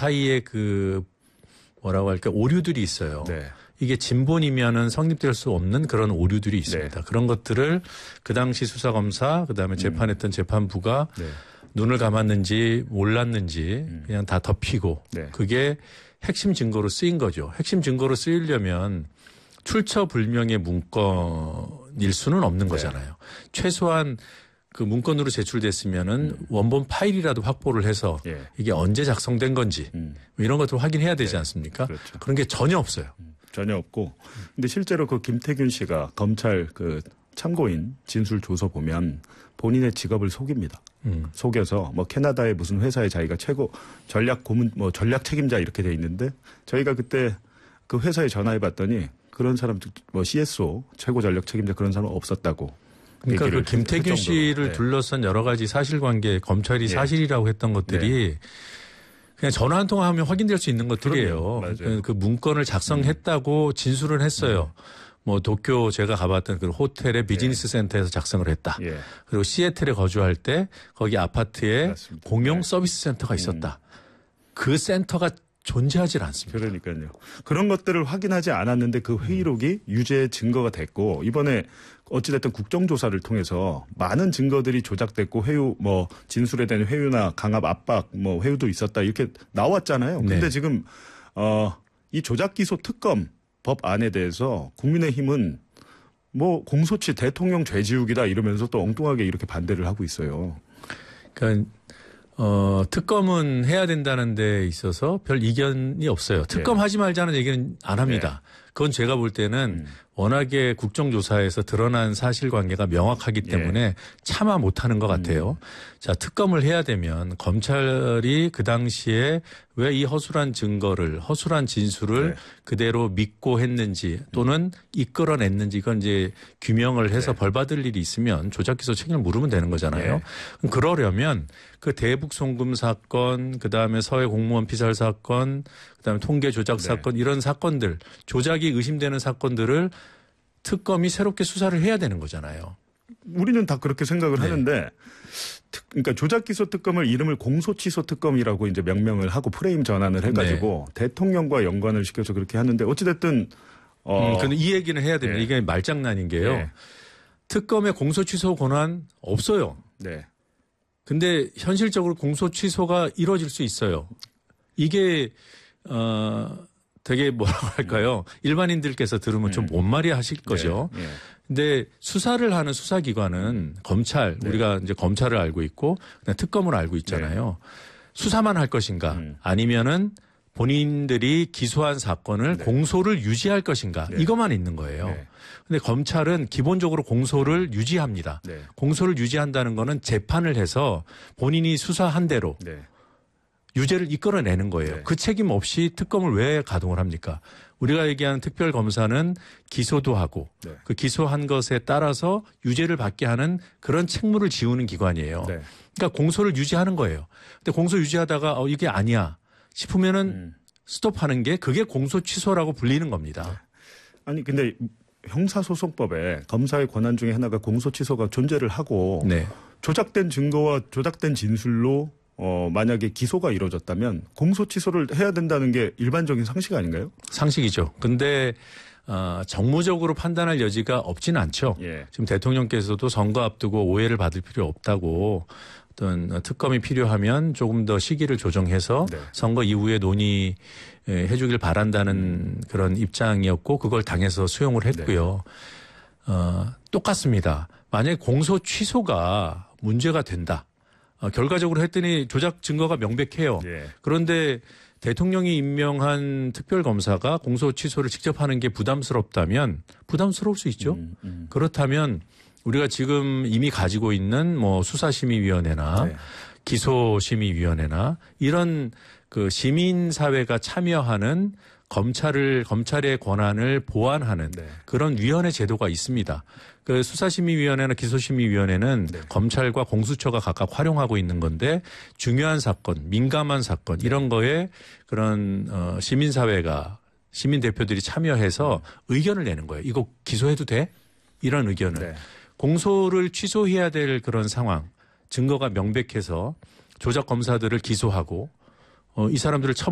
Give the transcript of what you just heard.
사이에 그 뭐라고 할까 오류들이 있어요. 네. 이게 진본이면은 성립될 수 없는 그런 오류들이 있습니다. 네. 그런 것들을 그 당시 수사검사 그다음에 재판했던 재판부가 네. 눈을 감았는지 몰랐는지 그냥 다 덮이고 네. 그게 핵심 증거로 쓰인 거죠. 핵심 증거로 쓰이려면 출처불명의 문건일 수는 없는 거잖아요. 최소한 그 문건으로 제출됐으면은 원본 파일이라도 확보를 해서 예. 이게 언제 작성된 건지 이런 것들 확인해야 되지 않습니까? 그렇죠. 그런 게 전혀 없어요. 전혀 없고. 근데 실제로 그 김태균 씨가 검찰 그 참고인 진술 조서 보면 본인의 직업을 속입니다. 속여서 뭐 캐나다의 무슨 회사에 자기가 최고 전략 고문 뭐 전략 책임자 이렇게 돼 있는데 저희가 그때 그 회사에 전화해 봤더니 그런 사람 뭐 CSO 최고 전략 책임자 그런 사람 없었다고. 그러니까 그 김태균 씨를 네. 둘러싼 여러 가지 사실관계 검찰이 네. 사실이라고 했던 것들이 그냥 전화 한 통화하면 확인될 수 있는 것들이에요. 맞아요. 그 문건을 작성했다고 진술을 했어요. 뭐 도쿄 제가 가봤던 그 호텔의 비즈니스 센터에서 작성을 했다. 예. 그리고 시애틀에 거주할 때 거기 아파트에 맞습니다. 공용 네. 서비스 센터가 있었다. 그 센터가 존재하지 않습니다. 그러니까요. 그런 것들을 확인하지 않았는데 그 회의록이 유죄의 증거가 됐고 이번에 어찌됐든 국정조사를 통해서 많은 증거들이 조작됐고 회유 뭐 진술에 대한 회유나 강압 압박 뭐 회유도 있었다 이렇게 나왔잖아요. 근데 네. 지금 이 조작기소 특검 법안에 대해서 국민의힘은 뭐 공소치 대통령 죄지우기다 이러면서 또 엉뚱하게 이렇게 반대를 하고 있어요. 그러니까 특검은 해야 된다는 데 있어서 별 이견이 없어요. 특검 하지 말자는 얘기는 안 합니다. 그건 제가 볼 때는 워낙에 국정조사에서 드러난 사실관계가 명확하기 때문에 차마 못하는 것 같아요. 자, 특검을 해야 되면 검찰이 그 당시에 왜 이 허술한 증거를 허술한 진술을 그대로 믿고 했는지 또는 이끌어냈는지 이건 이제 규명을 해서 벌 받을 일이 있으면 조작기소 책임을 물으면 되는 거잖아요. 그럼 그러려면 그 대북 송금 사건 그다음에 서해 공무원 피살 사건 그다음에 통계 조작 사건 이런 사건들 조작이 의심되는 사건들을 특검이 새롭게 수사를 해야 되는 거잖아요. 우리는 다 그렇게 생각을 하는데 그러니까 조작기소 특검을 이름을 공소취소 특검이라고 이제 명명을 하고 프레임 전환을 해가지고 대통령과 연관을 시켜서 그렇게 하는데 어찌됐든 근데 이 얘기는 해야 됩니다. 이게 말장난인 게요. 특검의 공소 취소 권한 없어요. 네. 근데 현실적으로 공소 취소가 이루어질 수 있어요. 이게 되게 뭐라고 할까요? 일반인들께서 들으면 좀 뭔 말이 하실 거죠. 근데 수사를 하는 수사기관은 검찰, 우리가 이제 검찰을 알고 있고 그냥 특검을 알고 있잖아요. 수사만 할 것인가 아니면은 본인들이 기소한 사건을 공소를 유지할 것인가 이것만 있는 거예요. 근데 검찰은 기본적으로 공소를 유지합니다. 공소를 유지한다는 거는 재판을 해서 본인이 수사한 대로 유죄를 이끌어내는 거예요. 그 책임 없이 특검을 왜 가동을 합니까? 우리가 얘기하는 특별검사는 기소도 하고 그 기소한 것에 따라서 유죄를 받게 하는 그런 책무를 지우는 기관이에요. 그러니까 공소를 유지하는 거예요. 근데 공소 유지하다가 이게 아니야 싶으면은 스톱하는 게 그게 공소 취소라고 불리는 겁니다. 아니 근데 형사소송법에 검사의 권한 중에 하나가 공소 취소가 존재를 하고 조작된 증거와 조작된 진술로 만약에 기소가 이루어졌다면 공소 취소를 해야 된다는 게 일반적인 상식 아닌가요? 상식이죠. 근데 정무적으로 판단할 여지가 없지는 않죠. 지금 대통령께서도 선거 앞두고 오해를 받을 필요 없다고 어떤 특검이 필요하면 조금 더 시기를 조정해서 선거 이후에 논의해 주길 바란다는 그런 입장이었고 그걸 당에서 수용을 했고요. 똑같습니다. 만약에 공소 취소가 문제가 된다. 결과적으로 했더니 조작 증거가 명백해요. 그런데 대통령이 임명한 특별검사가 공소 취소를 직접 하는 게 부담스럽다면 부담스러울 수 있죠. 그렇다면 우리가 지금 이미 가지고 있는 뭐 수사심의위원회나 기소심의위원회나 이런 그 시민사회가 참여하는 검찰의 권한을 보완하는 그런 위원회 제도가 있습니다. 그 수사심의위원회나 기소심의위원회는 검찰과 공수처가 각각 활용하고 있는 건데 중요한 사건, 민감한 사건 이런 거에 그런 시민사회가 시민 대표들이 참여해서 의견을 내는 거예요. 이거 기소해도 돼? 이런 의견을. 공소를 취소해야 될 그런 상황, 증거가 명백해서 조작 검사들을 기소하고 이 사람들을